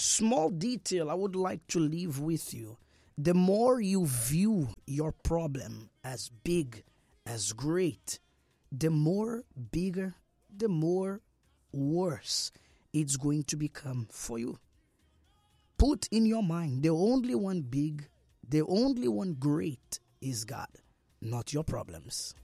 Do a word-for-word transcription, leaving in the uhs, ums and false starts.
small detail I would like to leave with you. The more you view your problem as big, as great, the more bigger, the more worse it's going to become for you. Put in your mind, the only one big, the only one great is God, not your problems.